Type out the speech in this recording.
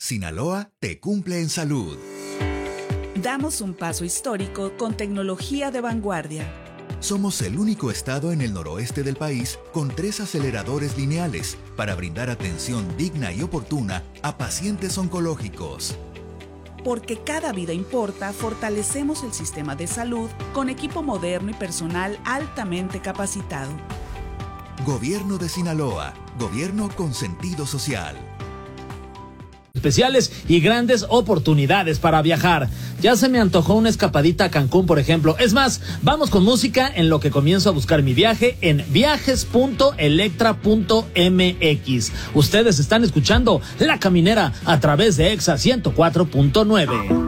Sinaloa te cumple en salud. Damos un paso histórico con tecnología de vanguardia. Somos el único estado en el noroeste del país con 3 aceleradores lineales para brindar atención digna y oportuna a pacientes oncológicos. Porque cada vida importa, fortalecemos el sistema de salud con equipo moderno y personal altamente capacitado. Gobierno de Sinaloa, gobierno con sentido social. Especiales y grandes oportunidades para viajar. Ya se me antojó una escapadita a Cancún, por ejemplo. Es más, vamos con música en lo que comienzo a buscar mi viaje en viajes.electra.mx. Ustedes están escuchando La Caminera a través de Exa 104.9.